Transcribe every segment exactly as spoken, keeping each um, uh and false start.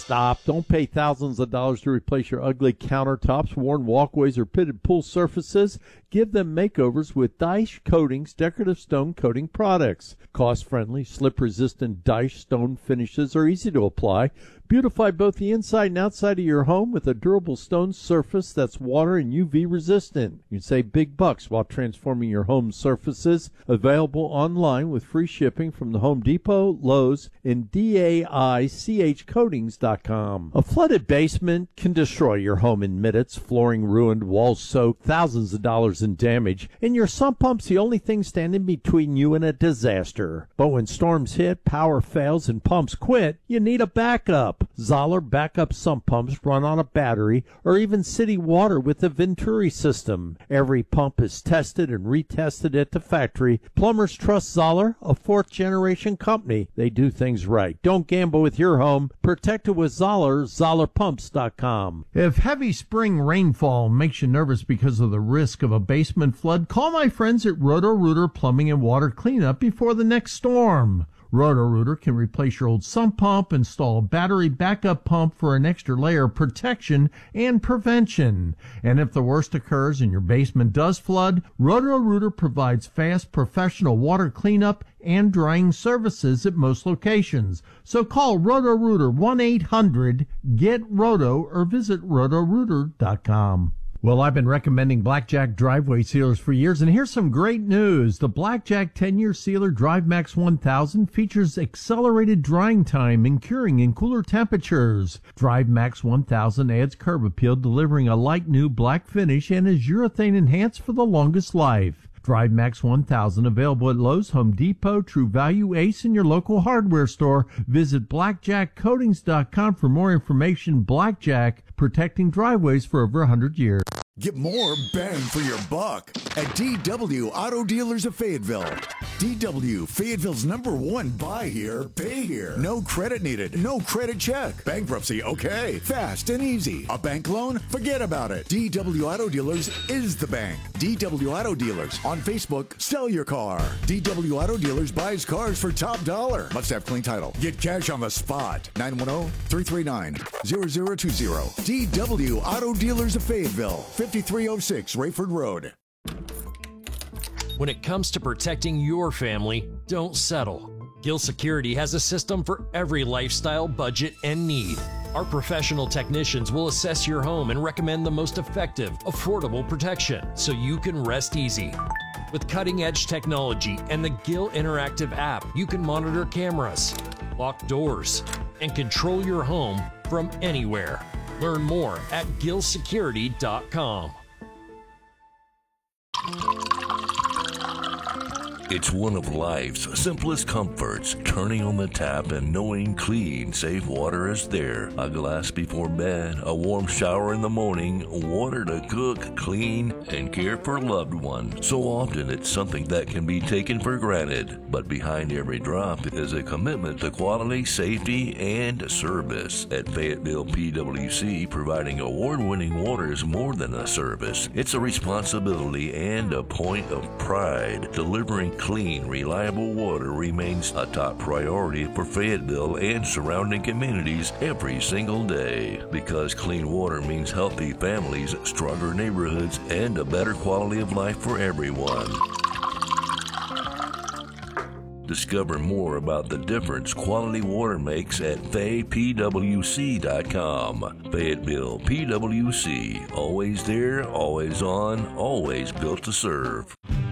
Stop. Don't pay thousands of dollars to replace your ugly countertops, worn walkways, or pitted pool surfaces. Give them makeovers with Dyche Coatings decorative stone coating products. Cost-friendly, slip-resistant Dyche stone finishes are easy to apply. Beautify both the inside and outside of your home with a durable stone surface that's water and U V resistant. You can save big bucks while transforming your home surfaces. Available online with free shipping from the Home Depot, Lowe's, and D A I C H coatings dot com. A flooded basement can destroy your home in minutes. Flooring ruined, walls soaked, thousands of dollars in damage, and your sump pump's the only thing standing between you and a disaster. But when storms hit, power fails, and pumps quit, you need a backup. Zoller backup sump pumps run on a battery or even city water with the Venturi system. Every pump is tested and retested at the factory. Plumbers trust Zoller, a fourth-generation company. They do things right. Don't gamble with your home. Protect it with Zoller, Zoller Pumps dot com. If heavy spring rainfall makes you nervous because of the risk of a basement flood, call my friends at Roto-Rooter Plumbing and Water Cleanup before the next storm. Roto-Rooter can replace your old sump pump, install a battery backup pump for an extra layer of protection and prevention. And if the worst occurs and your basement does flood, Roto-Rooter provides fast professional water cleanup and drying services at most locations. So call Roto-Rooter one eight hundred get roto or visit roto rooter dot com. Well, I've been recommending Blackjack driveway sealers for years, and here's some great news. The Blackjack ten-year sealer DriveMax one thousand features accelerated drying time and curing in cooler temperatures. DriveMax one thousand adds curb appeal, delivering a light new black finish, and is urethane enhanced for the longest life. DriveMax one thousand available at Lowe's, Home Depot, True Value, Ace, and your local hardware store. Visit blackjack coatings dot com for more information. Blackjack, protecting driveways for over one hundred years. Get more bang for your buck at D W Auto Dealers of Fayetteville. D W, Fayetteville's number one buy here, pay here. No credit needed, no credit check. Bankruptcy, okay. Fast and easy. A bank loan? Forget about it. D W Auto Dealers is the bank. D W Auto Dealers. On Facebook, sell your car. D W Auto Dealers buys cars for top dollar. Must have clean title. Get cash on the spot. nine one zero, three three nine, zero zero two zero. D W Auto Dealers of Fayetteville. fifty-three oh six Rayford Road. When it comes to protecting your family, don't settle. Gill Security has a system for every lifestyle, budget, and need. Our professional technicians will assess your home and recommend the most effective, affordable protection so you can rest easy. With cutting-edge technology and the Gill Interactive app, you can monitor cameras, lock doors, and control your home from anywhere. Learn more at gill security dot com. It's one of life's simplest comforts, turning on the tap and knowing clean, safe water is there. A glass before bed, a warm shower in the morning, water to cook, clean, and care for loved ones. So often it's something that can be taken for granted, but behind every drop is a commitment to quality, safety, and service. At Fayetteville P W C, providing award-winning water is more than a service. It's a responsibility and a point of pride. Delivering clean, reliable water remains a top priority for Fayetteville and surrounding communities every single day. Because clean water means healthy families, stronger neighborhoods, and a better quality of life for everyone. Discover more about the difference quality water makes at fay p w c dot com. Fayetteville P W C. Always there, always on, always built to serve.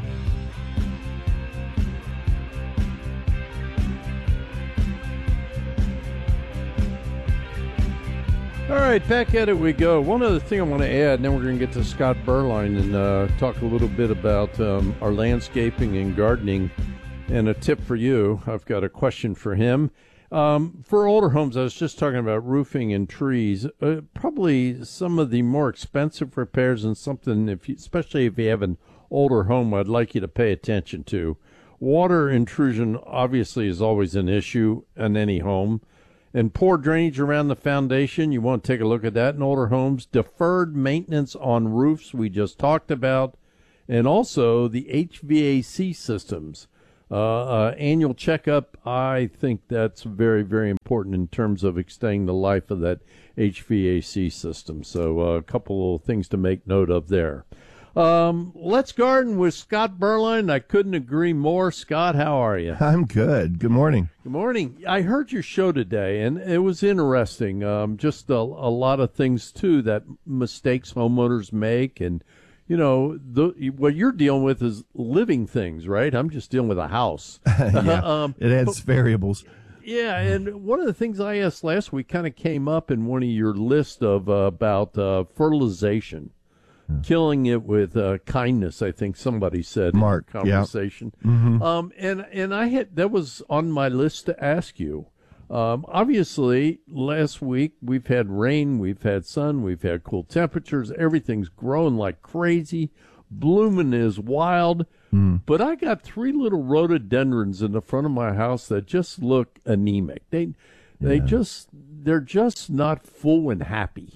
All right, back at it we go. One other thing I want to add, and then we're going to get to Scott Berline and uh, talk a little bit about um, our landscaping and gardening. And a tip for you, I've got a question for him. Um, for older homes, I was just talking about roofing and trees. Uh, probably some of the more expensive repairs and something, if you, especially if you have an older home, I'd like you to pay attention to. Water intrusion obviously is always an issue in any home. And poor drainage around the foundation, you want to take a look at that in older homes. Deferred maintenance on roofs, we just talked about. And also the H V A C systems. Uh, uh, annual checkup, I think that's very, very important in terms of extending the life of that H V A C system. So uh, a couple of things to make note of there. Um, let's garden with Scott Berline. I couldn't agree more. Scott, how are you? I'm good. Good morning. Good morning. I heard your show today, and it was interesting. Um, just a, a lot of things, too, that mistakes homeowners make. And, you know, the, what you're dealing with is living things, right? I'm just dealing with a house. yeah, um, it adds but, variables. Yeah, and one of the things I asked last week kind of came up in one of your lists of uh, about uh, fertilization. Killing it with uh, kindness, I think somebody said Mark, in the conversation. Yeah. Mm-hmm. Um, and, and I had, that was on my list to ask you. Um, obviously, last week we've had rain, we've had sun, we've had cool temperatures. Everything's growing like crazy. Blooming is wild. Mm. But I got three little rhododendrons in the front of my house that just look anemic. They, they yeah. just, they're just not full and happy.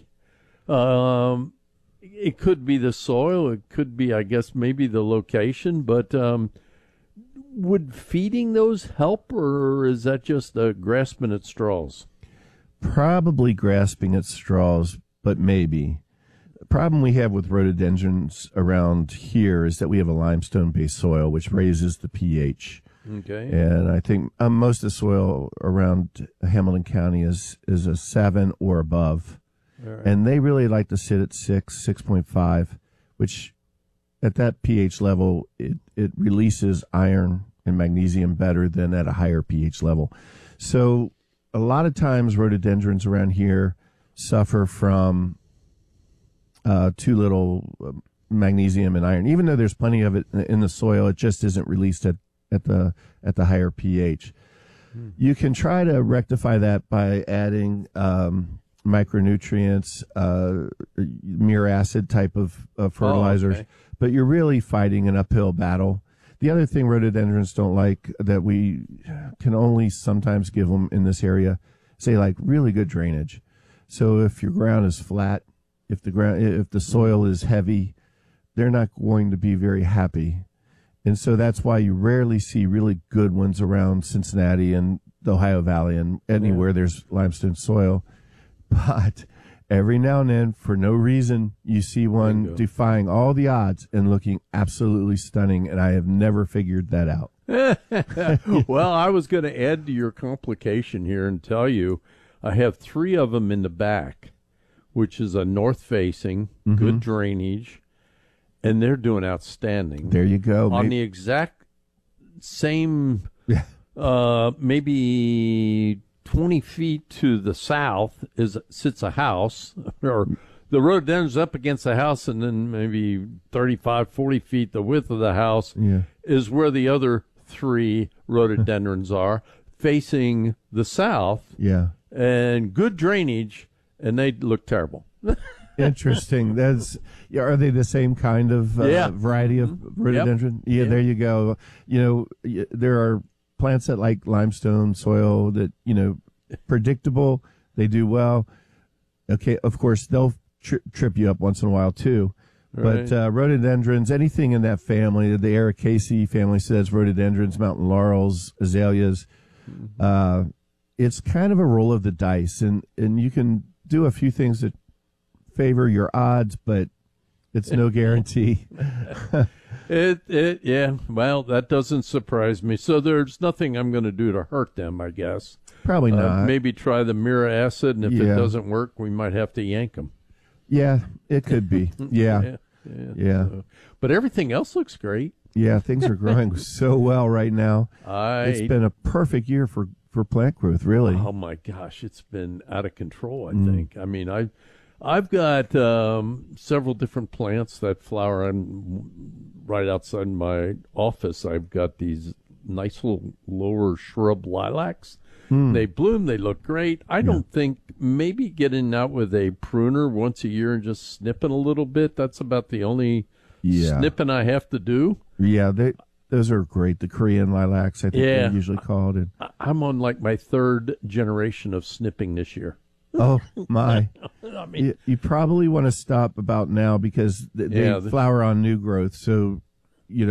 Um, It could be the soil. It could be, I guess, maybe the location. But um, would feeding those help, or is that just uh, grasping at straws? Probably grasping at straws, but maybe. The problem we have with rhododendrons around here is that we have a limestone-based soil, which raises the pH. Okay. And I think um, most of the soil around Hamilton County is, is a seven or above. Right. And they really like to sit at six, six point five, which at that pH level, it, it releases iron and magnesium better than at a higher pH level. So a lot of times rhododendrons around here suffer from uh, too little magnesium and iron. Even though there's plenty of it in the soil, it just isn't released at, at the at the higher pH. Hmm. You can try to rectify that by adding um, micronutrients, uh, mere acid type of, of fertilizers, oh, okay. but you're really fighting an uphill battle. The other thing rhododendrons don't like that we can only sometimes give them in this area, say like really good drainage. So if your ground is flat, if the ground, if the soil is heavy, they're not going to be very happy. And so that's why you rarely see really good ones around Cincinnati and the Ohio Valley and anywhere yeah. there's limestone soil. But every now and then, for no reason, you see one defying all the odds and looking absolutely stunning, and I have never figured that out. Well, I was going to add to your complication here and tell you I have three of them in the back, which is a north-facing, mm-hmm. good drainage, and they're doing outstanding. There you go. On maybe. the exact same, yeah. uh, maybe twenty feet to the south is sits a house, or the rhododendron's up against the house, and then maybe thirty-five, forty feet the width of the house yeah. is where the other three rhododendrons are, facing the south. Yeah. And good drainage, and they look terrible. Interesting. That's are they the same kind of uh, yeah. variety of mm-hmm. rhododendron? Yep. Yeah, yeah, there you go. You know, there are plants that like limestone soil that, you know, predictable, they do well. Okay, of course, they'll tri- trip you up once in a while, too. Right. But uh, rhododendrons, anything in that family, the Ericaceae family says rhododendrons, mountain laurels, azaleas, mm-hmm. uh, it's kind of a roll of the dice. And, and you can do a few things that favor your odds, but it's no guarantee. It, it, yeah, well, that doesn't surprise me. So there's nothing I'm going to do to hurt them, I guess. Probably not. Uh, maybe try the mirror acid, and if yeah. it doesn't work, we might have to yank them. Yeah, it could be. Yeah. yeah. Yeah. yeah. So, but everything else looks great. Yeah, things are growing so well right now. I, it's been a perfect year for, for plant growth, really. Oh, my gosh, it's been out of control, I mm. think. I mean, I... I've got um, several different plants that flower on right outside my office. I've got these nice little lower shrub lilacs. Hmm. They bloom. They look great. I yeah. don't think maybe getting out with a pruner once a year and just snipping a little bit, that's about the only yeah. snipping I have to do. Yeah, they, those are great. The Korean lilacs, I think yeah. they're usually called. And I'm on like my third generation of snipping this year. Oh, my. I mean, you, you probably want to stop about now because they yeah, flower on new growth. So, you know,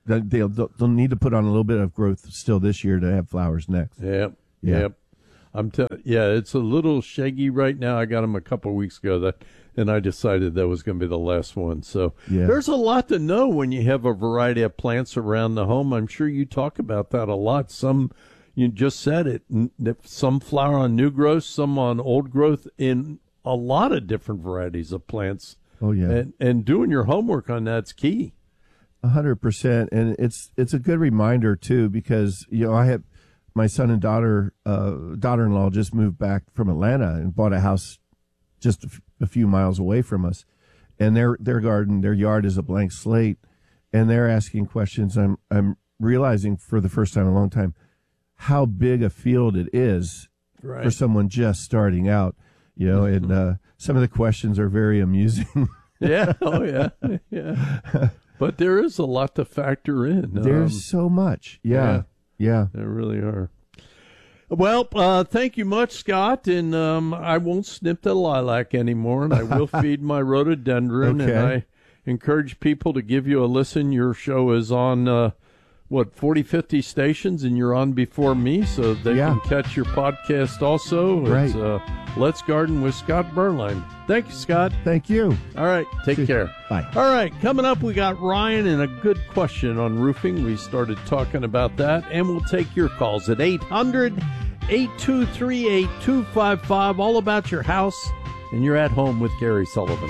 they'll, they'll need to put on a little bit of growth still this year to have flowers next. Yep. Yeah. Yep. I'm telling. Yeah, it's a little shaggy right now. I got them a couple of weeks ago, that, and I decided that was going to be the last one. So Yeah. there's a lot to know when you have a variety of plants around the home. I'm sure you talk about that a lot. Some, you just said it, n- some flower on new growth, some on old growth, in a lot of different varieties of plants. Oh, yeah. And, and doing your homework on that's key. A hundred percent, and it's it's a good reminder too, because you know I have my son and daughter uh, daughter-in-law just moved back from Atlanta and bought a house just a, f- a few miles away from us, and their their garden, their yard is a blank slate, and they're asking questions. I'm I'm realizing for the first time in a long time how big a field it is Right. for someone just starting out, you know, and uh, some of the questions are very amusing. Yeah. Oh, yeah. Yeah. But there is a lot to factor in. There's Um, so much. Yeah. Yeah. There really are. Well, uh, thank you much, Scott. And um, I won't snip the lilac anymore, and I will feed my rhododendron. Okay. And I encourage people to give you a listen. Your show is on, uh, what, forty, fifty stations, and you're on before me, so they Yeah. can catch your podcast also. Right. It's uh, Let's Garden with Scott Bernlein. Thank you, Scott. Thank you. All right, take See- care. Bye. All right, coming up, we got Ryan and a good question on roofing. We started talking about that, and we'll take your calls at eight hundred, eight two three, eight two five five, all about your house, and you're at home with Gary Sullivan.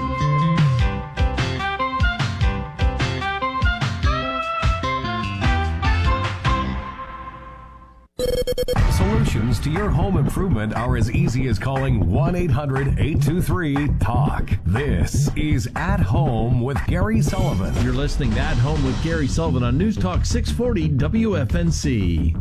Solutions to your home improvement are as easy as calling one eight hundred, eight two three, talk. This is At Home with Gary Sullivan. You're listening to At Home with Gary Sullivan on News Talk six forty W F N C.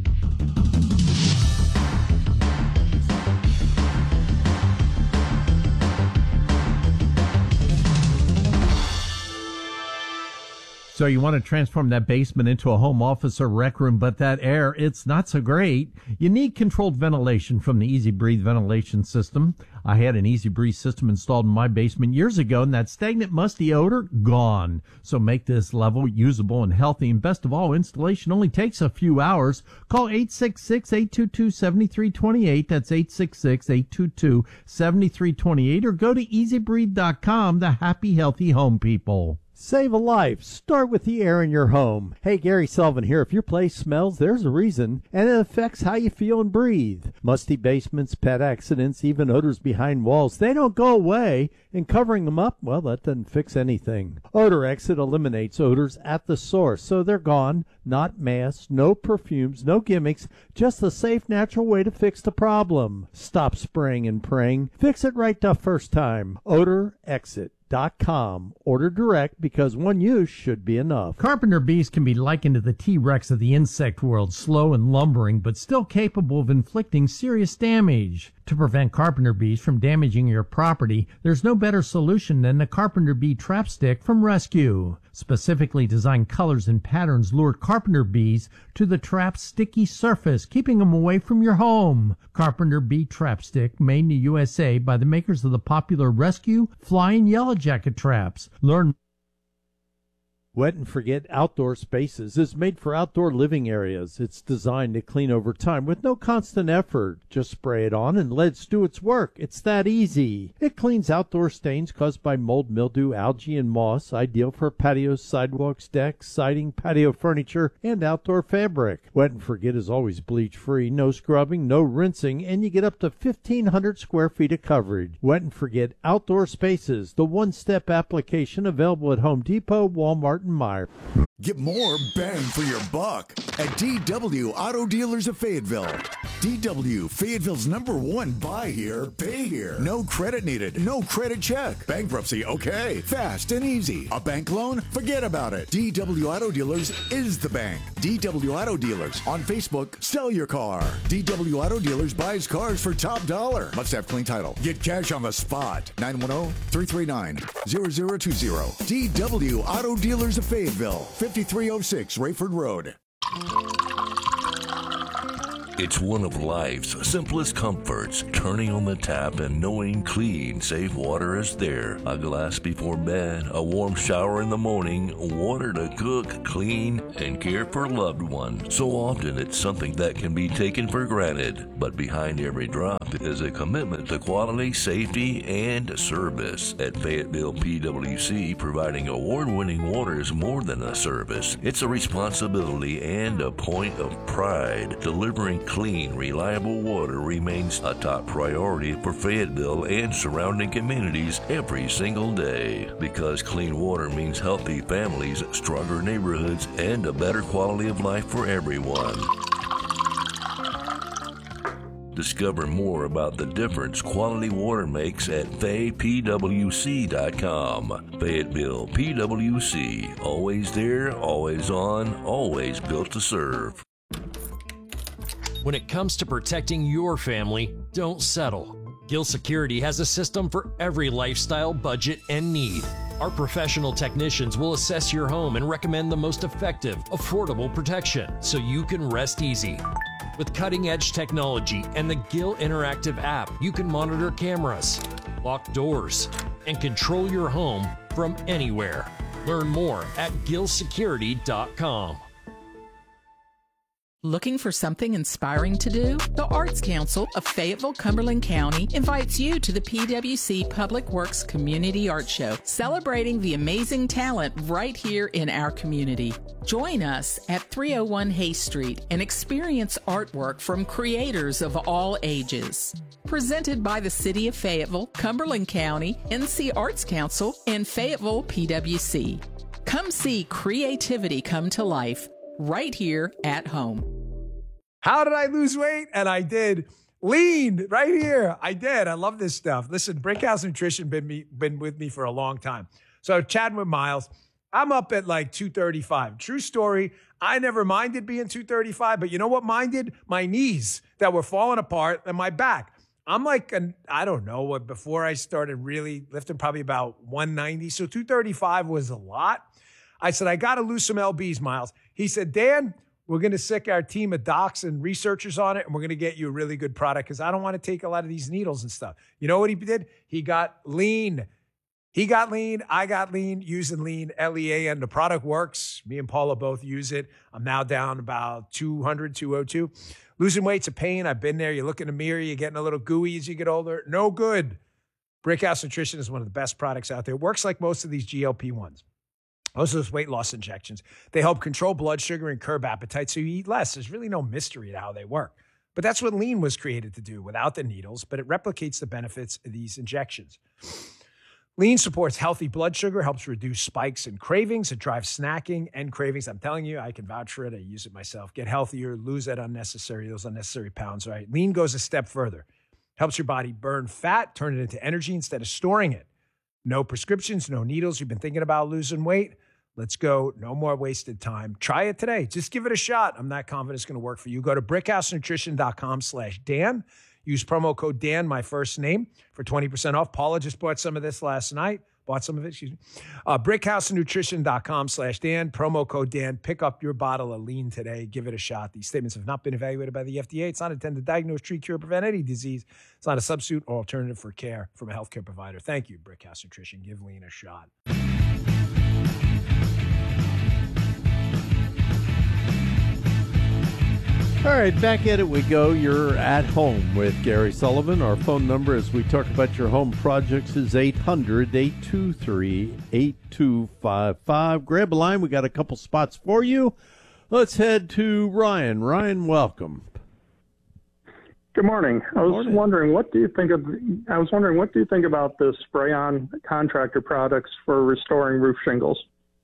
So you want to transform that basement into a home office or rec room, but that air, it's not so great. You need controlled ventilation from the Easy Breathe ventilation system. I had an Easy Breathe system installed in my basement years ago, and that stagnant, musty odor, gone. So make this level usable and healthy, and best of all, installation only takes a few hours. Call eight six six, eight two two, seven three two eight. That's eight six six, eight two two, seven three two eight, or go to easy breathe dot com, the happy, healthy home people. Save a life. Start with the air in your home. Hey, Gary Sullivan here. If your place smells, there's a reason, and it affects how you feel and breathe. Musty basements, pet accidents, even odors behind walls, they don't go away, and covering them up, well, that doesn't fix anything. Odor Exit eliminates odors at the source, so they're gone. Not masks, no perfumes, no gimmicks, just the safe, natural way to fix the problem. Stop spraying and praying. Fix it right the first time. Odor Exit. Dot com. Order direct, because one use should be enough. Carpenter bees can be likened to the T-Rex of the insect world, slow and lumbering, but still capable of inflicting serious damage. To prevent carpenter bees from damaging your property, there's no better solution than the Carpenter Bee Trap Stick from Rescue. Specifically designed colors and patterns lure carpenter bees to the trap's sticky surface, keeping them away from your home. Carpenter Bee Trap Stick, made in the U S A by the makers of the popular Rescue, Fly, and Yellow Jacket traps. Learn Wet and Forget Outdoor Spaces is made for outdoor living areas. It's designed to clean over time with no constant effort. Just spray it on and let it do its work. It's that easy. It cleans outdoor stains caused by mold, mildew, algae, and moss, ideal for patios, sidewalks, decks, siding, patio furniture, and outdoor fabric. Wet and Forget is always bleach-free, no scrubbing, no rinsing, and you get up to fifteen hundred square feet of coverage. Wet and Forget Outdoor Spaces, the one-step application available at Home Depot, Walmart, and Meijer. Get more bang for your buck at D W Auto Dealers of Fayetteville. D W, Fayetteville's number one buy here, pay here. No credit needed, no credit check. Bankruptcy, okay. Fast and easy. A bank loan? Forget about it. D W Auto Dealers is the bank. D W Auto Dealers. On Facebook, sell your car. D W Auto Dealers buys cars for top dollar. Must have clean title. Get cash on the spot. nine one zero, three three nine, zero zero two zero. D W Auto Dealers of Fayetteville. fifty-three oh six Rayford Road. It's one of life's simplest comforts, turning on the tap and knowing clean, safe water is there. A glass before bed, a warm shower in the morning, water to cook, clean, and care for loved ones. So often it's something that can be taken for granted, but behind every drop is a commitment to quality, safety, and service. At Fayetteville P W C, providing award-winning water is more than a service. It's a responsibility and a point of pride. Delivering clean, reliable water remains a top priority for Fayetteville and surrounding communities every single day. Because clean water means healthy families, stronger neighborhoods, and a better quality of life for everyone. Discover more about the difference quality water makes at Fay P W C dot com. Fayetteville P W C. Always there, always on, always built to serve. When it comes to protecting your family, don't settle. Gill Security has a system for every lifestyle, budget, and need. Our professional technicians will assess your home and recommend the most effective, affordable protection so you can rest easy. With cutting-edge technology and the Gill Interactive app, you can monitor cameras, lock doors, and control your home from anywhere. Learn more at Gill Security dot com. Looking for something inspiring to do? The Arts Council of Fayetteville, Cumberland County invites you to the P W C Public Works Community Art Show, celebrating the amazing talent right here in our community. Join us at three oh one Hay Street and experience artwork from creators of all ages. Presented by the City of Fayetteville, Cumberland County, N C Arts Council, and Fayetteville P W C. Come see creativity come to life right here at home. How did I lose weight? And I did. Lean right here. I did. I love this stuff. Listen, Brickhouse Nutrition been me been with me for a long time. So chatting with Miles, I'm up at like two thirty-five. True story. I never minded being two thirty-five, but you know what minded? My knees that were falling apart and my back. I'm like, an, I don't know what, before I started really lifting, probably about one ninety. So two thirty-five was a lot. I said, I got to lose some L Bs, Miles. He said, Dan, we're going to sick our team of docs and researchers on it, and we're going to get you a really good product because I don't want to take a lot of these needles and stuff. You know what he did? He got lean. He got lean. I got lean, using lean, L E A, and the product works. Me and Paula both use it. I'm now down about two hundred, two oh two. Losing weight's a pain. I've been there. You look in the mirror, you're getting a little gooey as you get older. No good. Brickhouse Nutrition is one of the best products out there. It works like most of these G L P ones. Most of those weight loss injections. They help control blood sugar and curb appetite so you eat less. There's really no mystery to how they work. But that's what lean was created to do without the needles, but it replicates the benefits of these injections. Lean supports healthy blood sugar, helps reduce spikes and cravings. It drives snacking and cravings. I'm telling you, I can vouch for it. I use it myself. Get healthier, lose that unnecessary, those unnecessary pounds, right? Lean goes a step further. Helps your body burn fat, turn it into energy instead of storing it. No prescriptions, no needles. You've been thinking about losing weight? Let's go. No more wasted time. Try it today. Just give it a shot. I'm not confident it's going to work for you. Go to brickhouse-nutrition.com slash Dan. Use promo code Dan, my first name, for twenty percent off. Paula just bought some of this last night. Bought some of it, excuse me. Uh, brickhouse-nutrition.com slash Dan. Promo code Dan. Pick up your bottle of lean today. Give it a shot. These statements have not been evaluated by the F D A. It's not intended to diagnose, treat, cure, prevent any disease. It's not a substitute or alternative for care from a healthcare provider. Thank you, Brickhouse Nutrition. Give lean a shot. All right, back at it we go. You're at home with Gary Sullivan. Our phone number as we talk about your home projects is eight hundred, eight two three, eight two five five. Grab a line. We got a couple spots for you. Let's head to Ryan. Ryan, welcome. Good morning. I was morning. wondering, what do you think of? I was wondering, what do you think about the spray-on contractor products for restoring roof shingles?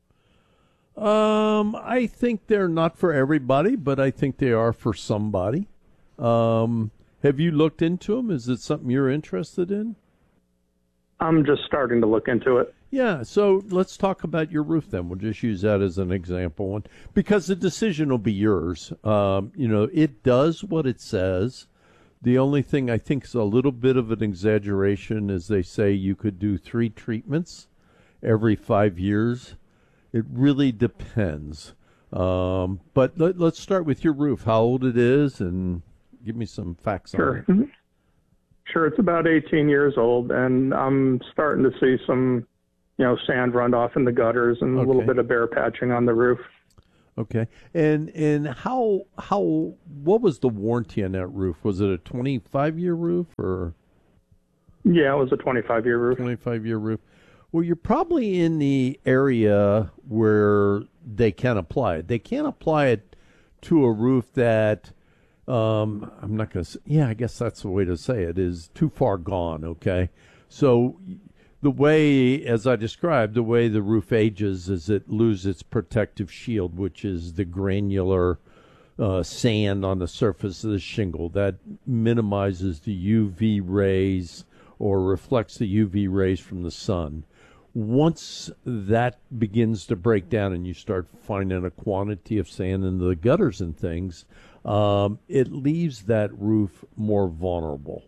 Um, I think they're not for everybody, but I think they are for somebody. Um, have you looked into them? Is it something you're interested in? I'm just starting to look into it. Yeah, so let's talk about your roof then. We'll just use that as an example, and because the decision will be yours. Um, you know, it does what it says. The only thing I think is a little bit of an exaggeration is they say you could do three treatments every five years. It really depends. Um, but let, let's start with your roof, how old it is and Give me some facts Sure. on it. Sure, it's about eighteen years old, and I'm starting to see some, you know, sand run off in the gutters and a little Okay. bit of bare patching on the roof. Okay. And and how how what was the warranty on that roof? Was it a twenty-five year roof or Yeah, it was a twenty-five year roof. twenty-five year roof? Well, you're probably in the area where they can apply it. They can't apply it to a roof that um, I'm not going to. Yeah, I guess that's the way to say it. Is too far gone. Okay, so the way, as I described, the way the roof ages is it loses its protective shield, which is the granular uh, sand on the surface of the shingle that minimizes the U V rays or reflects the U V rays from the sun. Once that begins to break down and you start finding a quantity of sand in the gutters and things, um, it leaves that roof more vulnerable.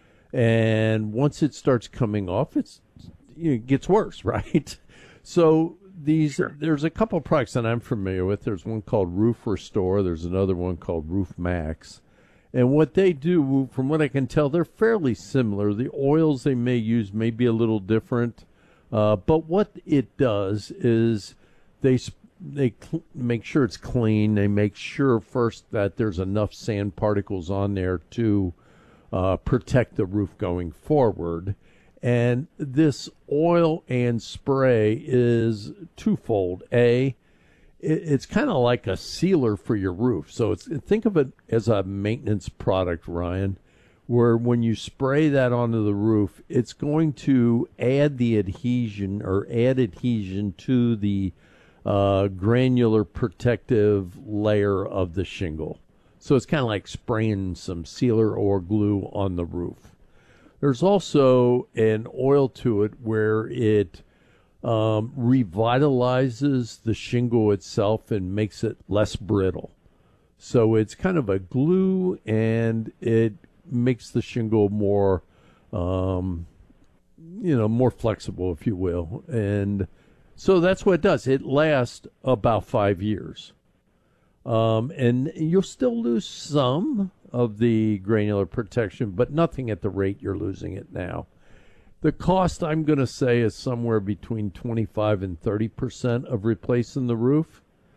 And once it starts coming off, it's you know, it gets worse, right? So these Sure. there's a couple of products that I'm familiar with. There's one called Roof Restore. There's another one called Roof Max. And what they do, from what I can tell, they're fairly similar. The oils they may use may be a little different. Uh, but what it does is they sp- they cl- make sure it's clean. They make sure first that there's enough sand particles on there to uh, protect the roof going forward. And this oil and spray is twofold. A, it, it's kind of like a sealer for your roof. So it's think of it as a maintenance product, Ryan, where when you spray that onto the roof, it's going to add the adhesion or add adhesion to the uh, granular protective layer of the shingle. So it's kind of like spraying some sealer or glue on the roof. There's also an oil to it where it um, revitalizes the shingle itself and makes it less brittle. So it's kind of a glue, and it makes the shingle more, um, you know, more flexible, if you will. And so that's what it does. It lasts about five years. Um, and you'll still lose some of the granular protection, but nothing at the rate you're losing it now. The cost, I'm going to say, is somewhere between twenty-five and thirty percent of replacing the roof.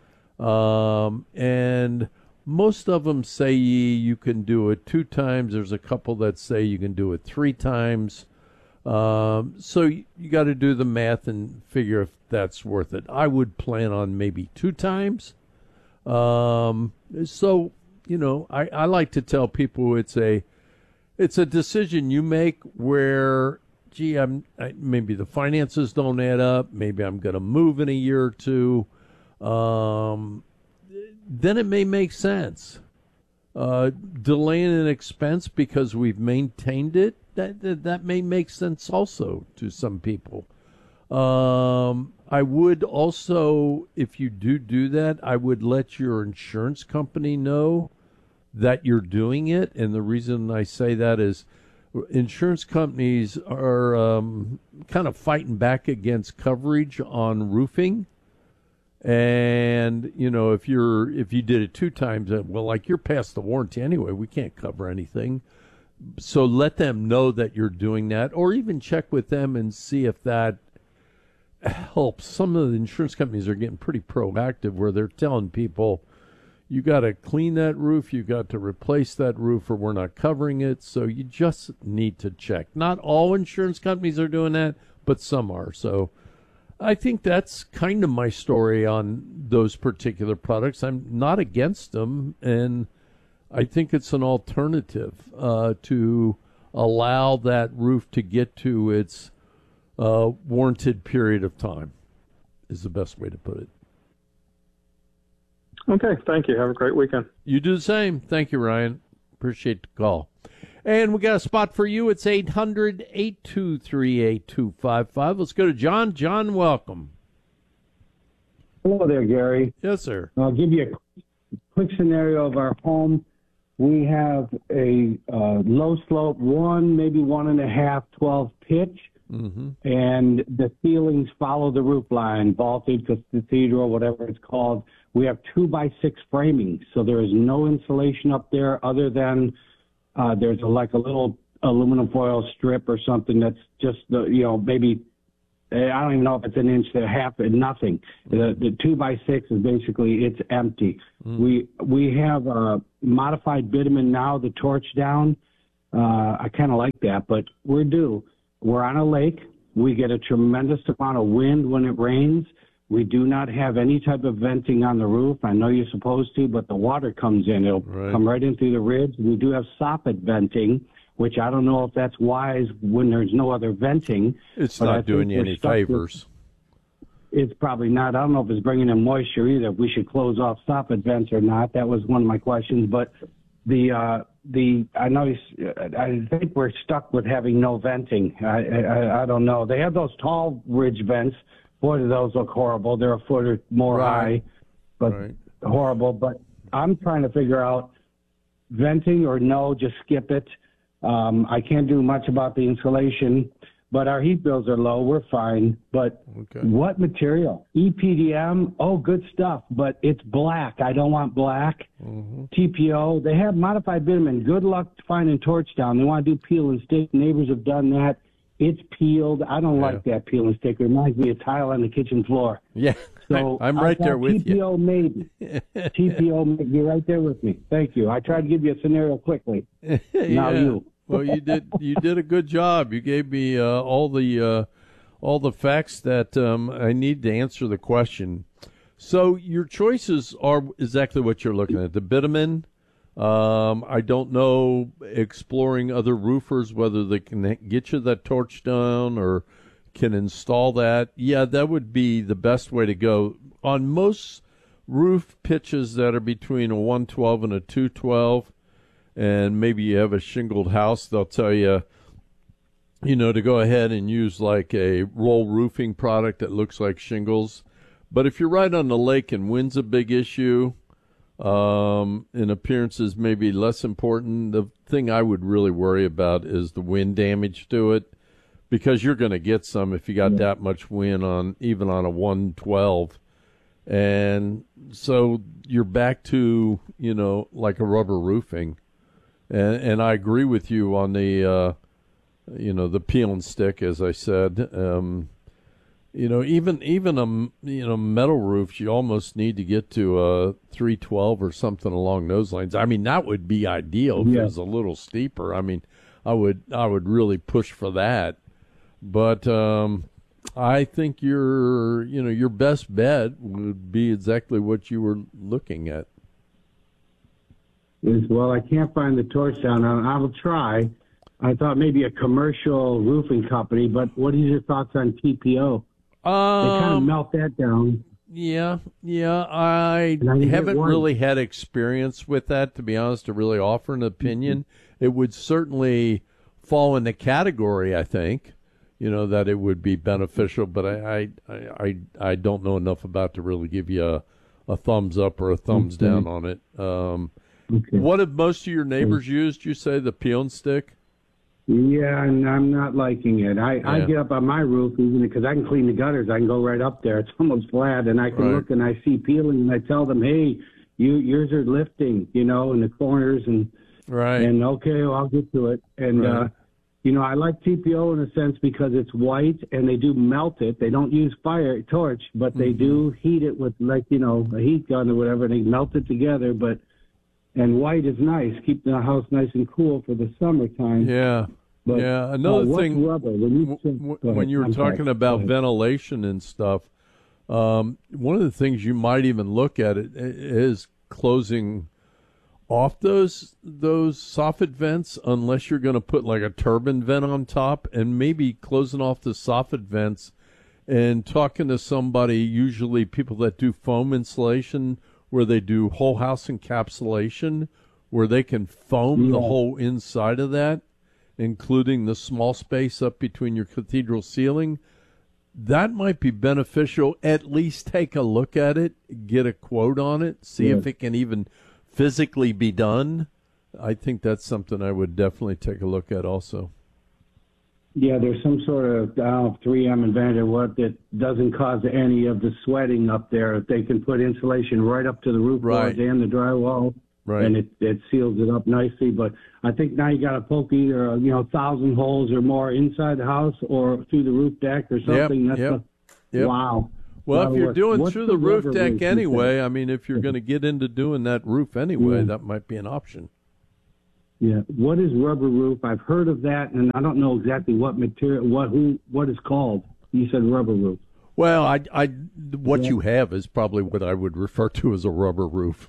Um, and most of them say you can do it two times. There's a couple that say you can do it three times. Um, so you, you got to do the math and figure if that's worth it. I would plan on maybe two times. Um, so, you know, I, I like to tell people it's a it's a decision you make where, gee, I'm I, maybe the finances don't add up. Maybe I'm going to move in a year or two. Um, then it may make sense. Uh, delaying an expense because we've maintained it, that, that that may make sense also to some people. Um, I would also, if you do do that, I would let your insurance company know that you're doing it. And the reason I say that is insurance companies are um, kind of fighting back against coverage on roofing. And, you know, if you're if you did it two times, well, like you're past the warranty anyway, we can't cover anything. So let them know that you're doing that, or even check with them and see if that helps. Some of the insurance companies are getting pretty proactive where they're telling people, you got to clean that roof, you got to replace that roof, or we're not covering it. So you just need to check. Not all insurance companies are doing that, but some are. So I think that's kind of my story on those particular products. I'm not against them, and I think it's an alternative uh, to allow that roof to get to its uh, warranted period of time, is the best way to put it. Okay, thank you. Have a great weekend. You do the same. Thank you, Ryan. Appreciate the call. And we got a spot for you. It's eight hundred, eight two three, eight two five five. Let's go to John. John, welcome. Hello there, Gary. Yes, sir. I'll give you a quick scenario of our home. We have a uh, low slope, one, maybe one and a half, twelve pitch, mm-hmm. and the ceilings follow the roof line, vaulted, cathedral, whatever it's called. We have two by six framing, so there is no insulation up there other than uh, there's a, like a little aluminum foil strip or something that's just the you know maybe I don't even know if it's an inch and a half and nothing. The the two by six is basically it's empty. Mm. We we have a modified bitumen now, the torch down. Uh, I kind of like that, but we're due. We're on a lake. We get a tremendous amount of wind when it rains. We do not have any type of venting on the roof. I know you're supposed to, but the water comes in. It'll right. come right in through the ribs. We do have soffit venting, which I don't know if that's wise when there's no other venting. It's not doing you any favors. With, it's probably not. I don't know if it's bringing in moisture either. If we should close off soffit vents or not. That was one of my questions. But the uh, the I know you, I think we're stuck with having no venting. I, I I don't know. They have those tall ridge vents. Boy, do those look horrible. They're a foot or more right. high, but right. horrible. But I'm trying to figure out venting or no, just skip it. Um, I can't do much about the insulation, but our heat bills are low. We're fine. But okay. what material? E P D M, oh, good stuff, but it's black. I don't want black. Mm-hmm. T P O, they have modified bitumen. Good luck finding torch down. They want to do peel and stick. Neighbors have done that. It's peeled. I don't yeah. like that peel and stick. It reminds me of tile on the kitchen floor. Yeah, so I'm right there with T P O you. Maybe. T P O, maybe. You're right there with me. Thank you. I tried to give you a scenario quickly. yeah. Now you. Well, you did. You did a good job. You gave me uh, all the uh, all the facts that um, I need to answer the question. So your choices are exactly what you're looking at. The bitumen. Um, I don't know, exploring other roofers, whether they can get you that torch down or can install that. Yeah, that would be the best way to go. On most roof pitches that are between a one twelve and a two twelve, and maybe you have a shingled house, they'll tell you, you know, to go ahead and use like a roll roofing product that looks like shingles. But if you're right on the lake and wind's a big issue, Um, and appearances may be less important. The thing I would really worry about is the wind damage to it, because you're going to get some if you got yeah. that much wind on, even on a one twelve. And so you're back to, you know, like a rubber roofing. And, and I agree with you on the, uh, you know, the peel and stick, as I said. Um, You know, even even a you know metal roofs, you almost need to get to a three twelve or something along those lines. I mean, that would be ideal if yeah. it was a little steeper. I mean, I would I would really push for that. But um, I think your you know your best bet would be exactly what you were looking at. Is well, I can't find the torch down. I will try. I thought maybe a commercial roofing company, but what are your thoughts on T P O? Um, they kind of melt that down. Yeah, yeah. I, I haven't really had experience with that, to be honest, to really offer an opinion. Mm-hmm. It would certainly fall in the category, I think, you know, that it would be beneficial, but I I, I, I don't know enough about to really give you a, a thumbs up or a thumbs okay. down on it. Um, okay. What have most of your neighbors okay. used, you say, the peel and stick? Yeah, and I'm not liking it. I, yeah. I get up on my roof even because I can clean the gutters. I can go right up there. It's almost flat, and I can right. look and I see peeling, and I tell them, "Hey, you yours are lifting, you know, in the corners." And right. And okay, well, I'll get to it. And right. uh, you know, I like T P O in a sense because it's white, and they do melt it. They don't use fire torch, but they mm-hmm. do heat it with like you know a heat gun or whatever. And they melt it together, but. And white is nice, keep the house nice and cool for the summertime. Yeah, but, yeah. Another uh, thing, rubber, when you, w- when you were I'm talking sorry. about ventilation and stuff, um, one of the things you might even look at it is closing off those those soffit vents, unless you're going to put like a turbine vent on top, and maybe closing off the soffit vents and talking to somebody, usually people that do foam insulation, where they do whole house encapsulation, where they can foam yeah. the whole inside of that, including the small space up between your cathedral ceiling. That might be beneficial. At least take a look at it, get a quote on it, see yeah. if it can even physically be done. I think that's something I would definitely take a look at also. Yeah, there's some sort of, I don't know, if three M invented what that doesn't cause any of the sweating up there. They can put insulation right up to the roof Right. boards and the drywall, Right. and it, it seals it up nicely. But I think now you got to poke either, you know, a thousand holes or more inside the house or through the roof deck or something. That's yep, a, yep. Wow. Well, That'll if you're work. doing What's through the roof rubber deck roof you anyway, said? I mean, if you're going to get into doing that roof anyway, Yeah. that might be an option. Yeah. What is rubber roof? I've heard of that, and I don't know exactly what material, what who, what it's called. You said rubber roof. Well, I, I, what Yeah. you have is probably what I would refer to as a rubber roof.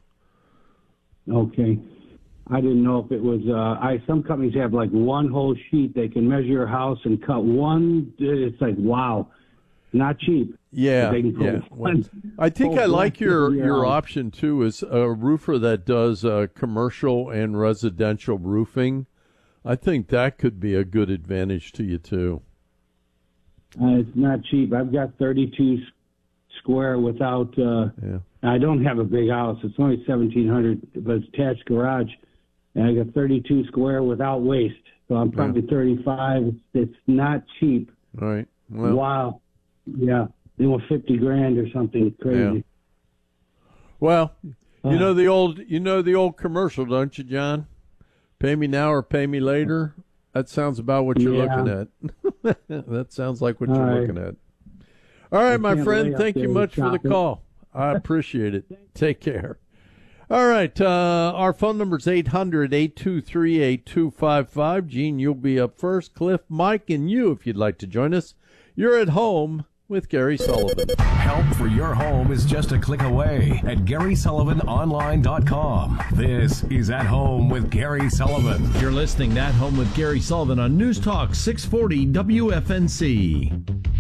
Okay. I didn't know if it was. Uh, I some companies have like one whole sheet. They can measure your house and cut one. It's like wow, not cheap. Yeah, They can go yeah. one- I think full I like block your to your house. option too is a roofer that does uh, commercial and residential roofing. I think that could be a good advantage to you too. Uh, it's not cheap. I've got thirty-two s- square without. Uh, Yeah. I don't have a big house. It's only seventeen hundred, but it's attached garage, and I got thirty-two square without waste. So I'm probably thirty-five. It's, it's not cheap. All right. Well, Wow. Yeah. They want fifty grand or something crazy. well, you Uh. know the old you know the old commercial, don't you, John? Pay me now or pay me later. That sounds about what you're Yeah. looking at. That sounds like what All you're right. looking at. All right, I my can't friend. lay up Thank you there much for the shopping. call. I appreciate it. Take care. All right. Uh, our phone number is eight hundred, eight two three, eight two five five. Gene, you'll be up first. Cliff, Mike, and you, if you'd like to join us. You're at home with Gary Sullivan. Help for your home is just a click away at Gary Sullivan Online dot com. This is At Home with Gary Sullivan. You're listening to At Home with Gary Sullivan on News Talk six forty W F N C.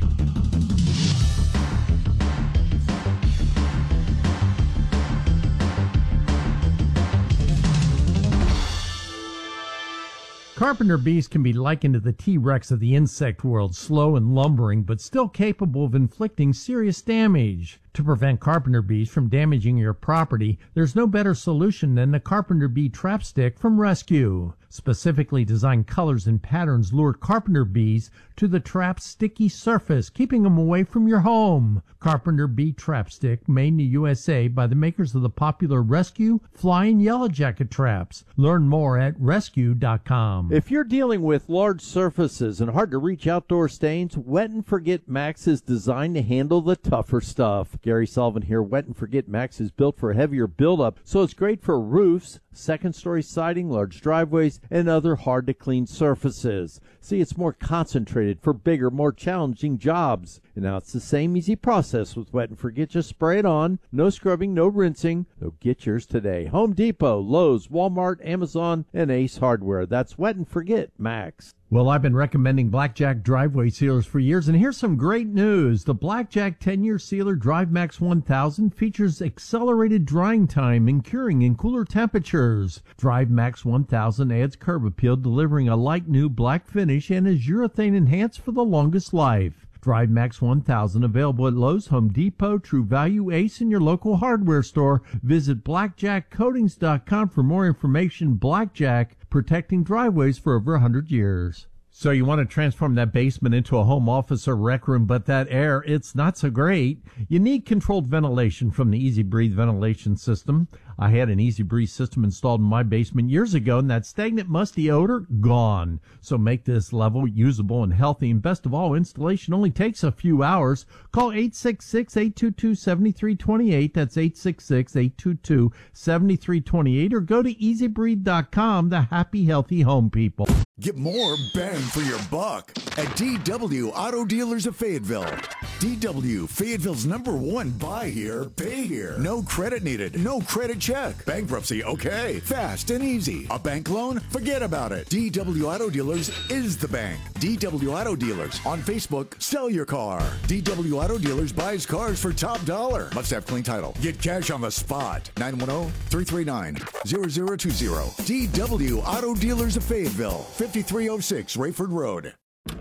Carpenter bees can be likened to the T-Rex of the insect world, slow and lumbering, but still capable of inflicting serious damage. To prevent carpenter bees from damaging your property, there's no better solution than the Carpenter Bee Trap Stick from Rescue. Specifically designed colors and patterns lure carpenter bees to the trap's sticky surface, keeping them away from your home. Carpenter Bee Trap Stick, made in the U S A by the makers of the popular Rescue, Fly, and Yellow Jacket traps. Learn more at rescue dot com. If you're dealing with large surfaces and hard-to-reach outdoor stains, Wet and Forget Max is designed to handle the tougher stuff. Gary Sullivan here. Wet and Forget Max is built for heavier buildup, so it's great for roofs, second-story siding, large driveways, and other hard-to-clean surfaces. See, it's more concentrated for bigger, more challenging jobs. And now it's the same easy process with Wet and Forget. Just spray it on. No scrubbing, no rinsing. So get yours today. Home Depot, Lowe's, Walmart, Amazon, and Ace Hardware. That's Wet and Forget Max. Well, I've been recommending Blackjack driveway sealers for years, and here's some great news. The Blackjack ten-year sealer Drive Max one thousand features accelerated drying time and curing in cooler temperatures. Drive Max one thousand adds curb appeal, delivering a light new black finish, and is urethane enhanced for the longest life. Drive Max one thousand available at Lowe's, Home Depot, True Value, Ace, and your local hardware store. Visit blackjack coatings dot com for more information. Blackjack, protecting driveways for over one hundred years. So you want to transform that basement into a home office or rec room, but that air, it's not so great. You need controlled ventilation from the Easy Breathe ventilation system. I had an Easy Breathe system installed in my basement years ago, and that stagnant, musty odor, gone. So make this level usable and healthy, and best of all, installation only takes a few hours. Call eight six six, eight two two, seven three two eight. That's eight six six, eight two two, seven three two eight, or go to easy breathe dot com, the happy, healthy home people. Get more bang for your buck at D W Auto Dealers of Fayetteville. D W, Fayetteville's number one buy here, pay here. No credit needed, no credit check. Bankruptcy, okay. Fast and easy. A bank loan? Forget about it. D W Auto Dealers is the bank. D W Auto Dealers. On Facebook, sell your car. D W Auto Dealers buys cars for top dollar. Must have clean title. Get cash on the spot. nine one zero, three three nine, zero zero two zero. D W Auto Dealers of Fayetteville. fifty-three oh six Rayford Road.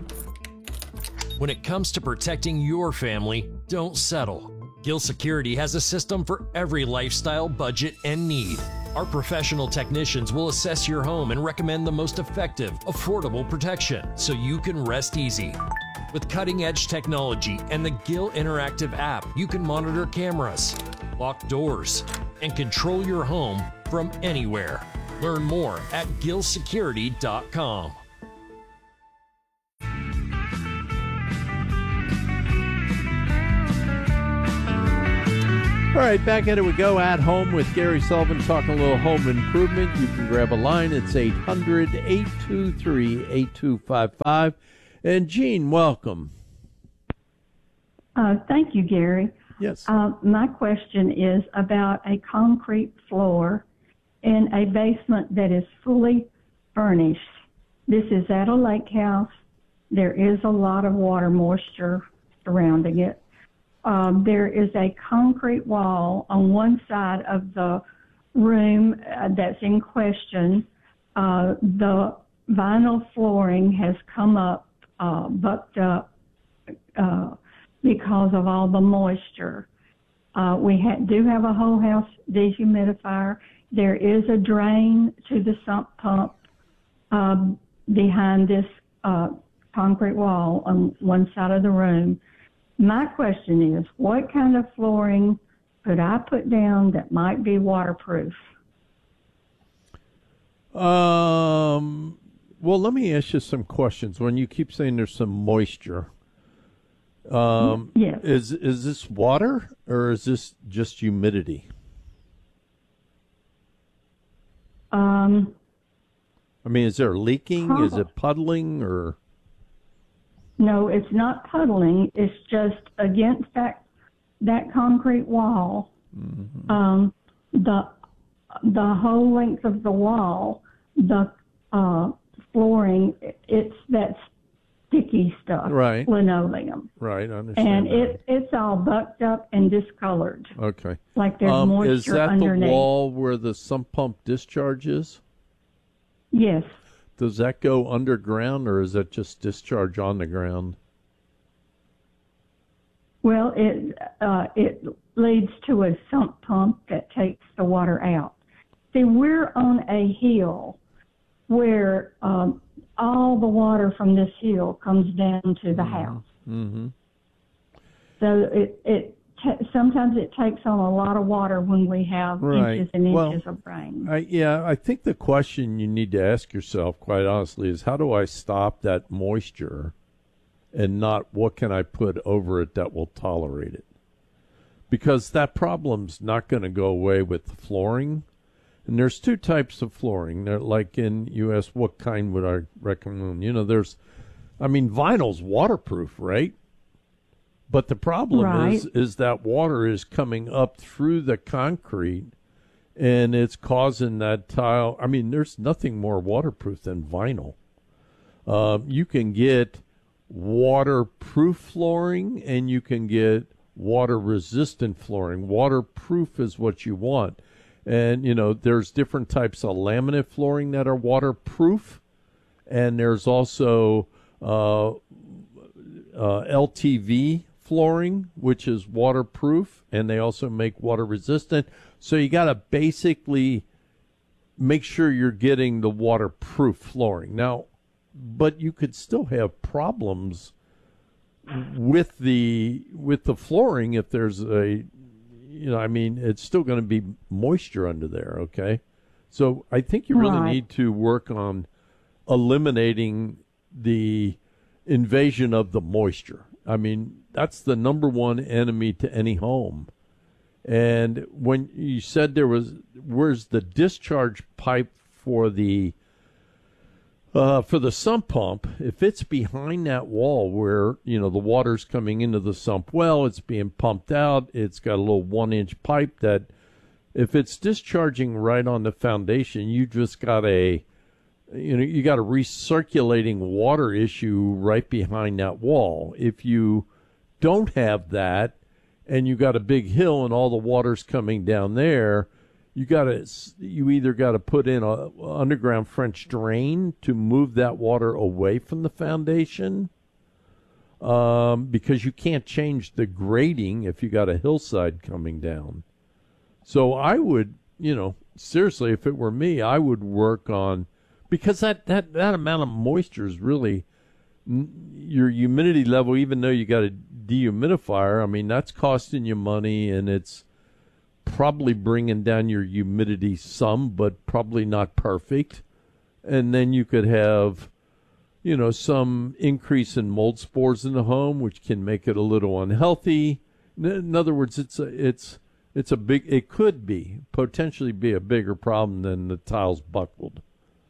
When it comes to protecting your family, don't settle. Gil Security has a system for every lifestyle, budget, and need. Our professional technicians will assess your home and recommend the most effective, affordable protection so you can rest easy. With cutting-edge technology and the Gill Interactive app, you can monitor cameras, lock doors, and control your home from anywhere. Learn more at gill security dot com. All right, back at it we go. At Home with Gary Sullivan, talking a little home improvement. You can grab a line. It's eight hundred, eight two three, eight two five five. And Gene, welcome. Uh, thank you, Gary. Yes. Uh, my question is about a concrete floor in a basement that is fully furnished. This is at a lake house. There is a lot of water moisture surrounding it. Um, there is a concrete wall on one side of the room uh, that's in question. Uh, the vinyl flooring has come up, uh, bucked up uh, because of all the moisture. Uh, we ha- do have a whole house dehumidifier. There is a drain to the sump pump uh, behind this uh, concrete wall on one side of the room. My question is, what kind of flooring could I put down that might be waterproof? Um. Well, let me ask you some questions. When you keep saying there's some moisture, um, yes. is is this water or is this just humidity? Um. I mean, is there leaking? Probably. Is it puddling or? No, it's not puddling. It's just against that that concrete wall. Mm-hmm. Um, the the whole length of the wall, the uh, flooring, it's that sticky stuff, right? Linoleum, right? I understand. And that. it it's all bucked up and discolored. Okay, like there's um, moisture is that underneath. the wall where the sump pump discharge is? Yes. Does that go underground, or is that just discharge on the ground? Well, it uh, it leads to a sump pump that takes the water out. See, we're on a hill where um, all the water from this hill comes down to the mm-hmm. house. Mm-hmm. So it it t- sometimes it takes on a lot of water when we have right. inches and well, inches of rain. I, yeah, I think the question you need to ask yourself, quite honestly, is how do I stop that moisture, and not what can I put over it that will tolerate it? Because that problem's not going to go away with the flooring. And there's two types of flooring. They're like in U S, what kind would I recommend? You know, there's, I mean, vinyl's waterproof, right? But the problem right. is, is that water is coming up through the concrete, and it's causing that tile. I mean, there's nothing more waterproof than vinyl. Um, you can get waterproof flooring, and you can get water-resistant flooring. Waterproof is what you want. And, you know, there's different types of laminate flooring that are waterproof, and there's also uh, uh, L T V flooring, which is waterproof, and they also make water-resistant. So you got to basically make sure you're getting the waterproof flooring. Now, but you could still have problems with the with the flooring if there's a, you know, I mean, it's still going to be moisture under there, okay? So I think you really right. need to work on eliminating the invasion of the moisture. I mean, that's the number one enemy to any home. And when you said there was, where's the discharge pipe for the uh, for the sump pump? If it's behind that wall where, you know, the water's coming into the sump well, it's being pumped out, it's got a little one-inch pipe that, if it's discharging right on the foundation, you just got a, you know, you got a recirculating water issue right behind that wall. If you don't have that, and you got a big hill and all the water's coming down there, you got to, you either got to put in a underground French drain to move that water away from the foundation, um, because you can't change the grading if you got a hillside coming down. So I would, you know, seriously, if it were me, I would work on, because that, that, that amount of moisture is really your humidity level, even though you got a dehumidifier. I mean, that's costing you money, and it's probably bringing down your humidity some, but probably not perfect. And then you could have, you know, some increase in mold spores in the home, which can make it a little unhealthy. In other words, it's a, it's it's a big, it could be potentially be a bigger problem than the tiles buckled.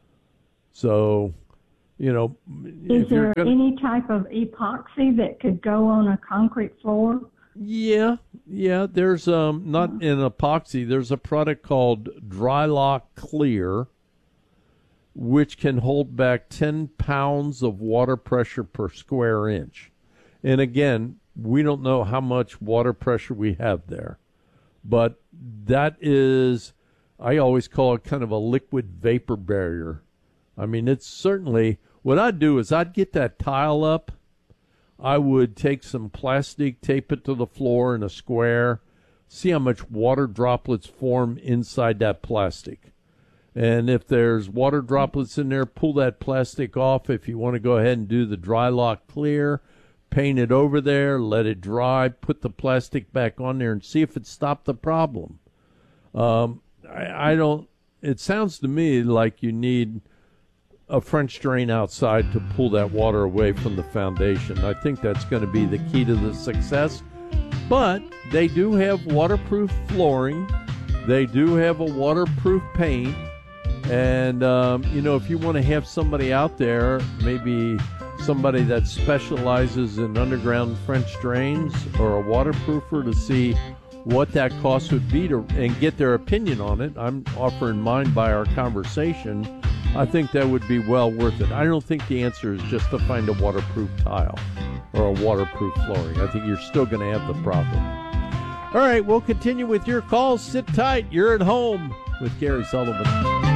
So, you know, is if you're there gonna, any type of epoxy that could go on a concrete floor? Yeah, yeah. There's um not an epoxy. There's a product called Drylock Clear, which can hold back ten pounds of water pressure per square inch. And again, we don't know how much water pressure we have there, but that is, I always call it kind of a liquid vapor barrier. I mean, it's certainly, what I'd do is I'd get that tile up. I would take some plastic, tape it to the floor in a square, see how much water droplets form inside that plastic. And if there's water droplets in there, pull that plastic off. If you want to go ahead and do the Drylock Clear, paint it over there, let it dry, put the plastic back on there, and see if it stopped the problem. Um, I, I don't, it sounds to me like you need a French drain outside to pull that water away from the foundation. I think that's going to be the key to the success. But they do have waterproof flooring. They do have a waterproof paint. And, um, you know, if you want to have somebody out there, maybe somebody that specializes in underground French drains or a waterproofer, to see what that cost would be to and get their opinion on it. I'm offering mine by our conversation. I think that would be well worth it. I don't think the answer is just to find a waterproof tile or a waterproof flooring. I think you're still going to have the problem. All right, we'll continue with your calls. Sit tight. You're at home with Gary Sullivan.